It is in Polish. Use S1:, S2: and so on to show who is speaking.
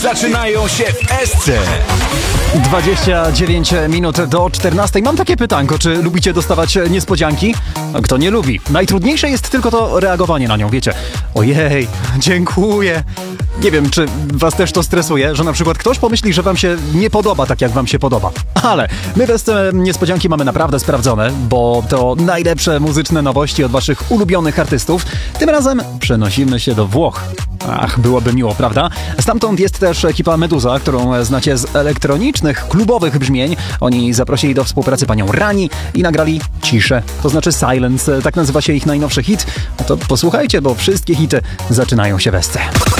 S1: Zaczynają się w Esce.
S2: 29 minut do 14. Mam takie pytanko, czy lubicie dostawać niespodzianki? A kto nie lubi? Najtrudniejsze jest tylko to reagowanie na nią, wiecie. Ojej, dziękuję. Nie wiem, czy was też to stresuje, że na przykład ktoś pomyśli, że wam się nie podoba tak, jak wam się podoba. Ale my bez niespodzianki mamy naprawdę sprawdzone, bo to najlepsze muzyczne nowości od waszych ulubionych artystów. Tym razem przenosimy się do Włoch. Ach, byłoby miło, prawda? Stamtąd jest też ekipa Meduza, którą znacie z elektronicznych, klubowych brzmień. Oni zaprosili do współpracy panią Rani i nagrali Ciszę, to znaczy Silence. Tak nazywa się ich najnowszy hit. No to posłuchajcie, bo wszystkie hity zaczynają się w Esce.